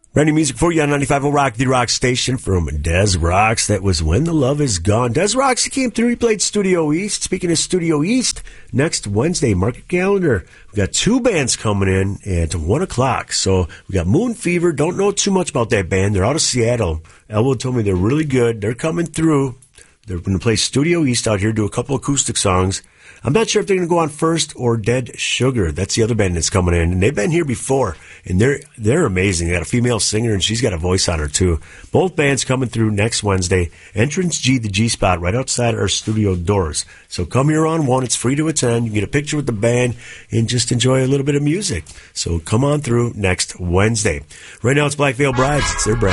Brand new music for you on 95.0 Rock, the rock station from Des Rocks. That was When the Love Is Gone. Des Rocks, he came through. He played Studio East. Speaking of Studio East, next Wednesday, mark your calendar. We've got two bands coming in at 1 o'clock. So we got Moon Fever. Don't know too much about that band. They're out of Seattle. Elwood told me they're really good. They're coming through. They're going to play Studio East out here, do a couple acoustic songs. I'm not sure if they're going to go on first or Dead Sugar. That's the other band that's coming in. And they've been here before, and they're amazing. They got a female singer, and she's got a voice on her, too. Both bands coming through next Wednesday. Entrance G, the G-Spot, right outside our studio doors. So come here on 1. It's free to attend. You can get a picture with the band and just enjoy a little bit of music. So come on through next Wednesday. Right now, it's Black Veil Brides. It's their brand.